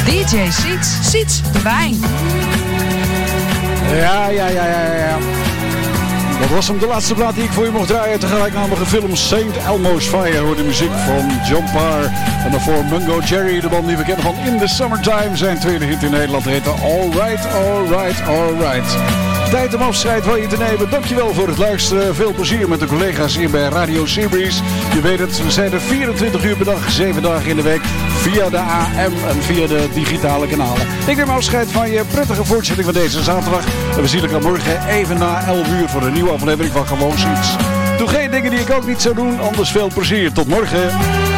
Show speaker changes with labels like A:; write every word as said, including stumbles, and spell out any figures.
A: D J Siets. Siets de Wijn.
B: Ja, ja, ja, ja, ja. Dat was hem, de laatste plaat die ik voor je mocht draaien. Tegelijk namelijk de film Saint Elmo's Fire. Hoor de muziek van John Parr. En daarvoor Mungo Jerry, de man die we kennen van In the Summertime. Zijn tweede hit in Nederland heette Alright, Alright, Alright. Tijd om afscheid van je te nemen. Dankjewel voor het luisteren. Veel plezier met de collega's hier bij Radio Seabreeze. Je weet het, we zijn er vierentwintig uur per dag, zeven dagen in de week. Via de A M en via de digitale kanalen. Ik neem afscheid van je. Prettige voortzetting van deze zaterdag. En we zien elkaar morgen even na elf uur voor een nieuwe aflevering van Gewoon Siets. Doe geen dingen die ik ook niet zou doen. Anders veel plezier. Tot morgen.